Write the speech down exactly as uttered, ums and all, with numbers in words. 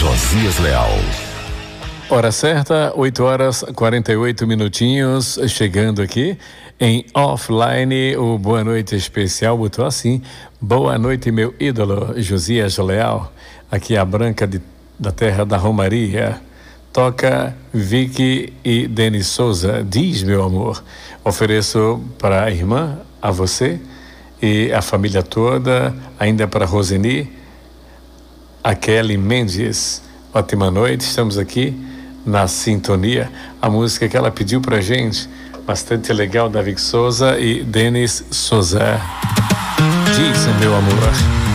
Josias Leal. Hora certa, oito horas e quarenta e oito minutinhos, chegando aqui em offline, o Boa Noite especial botou assim: boa noite, meu ídolo, Josias Leal. Aqui é a Branca de, da terra da Romaria. Toca Vicky e Denis Souza. Diz, meu amor, ofereço para a irmã, a você e a família toda, ainda para Roseni, a Kelly Mendes. Ótima noite, estamos aqui na sintonia. A música que ela pediu pra gente, bastante legal, da Vicky Souza e Denis Souza. Diz, meu amor.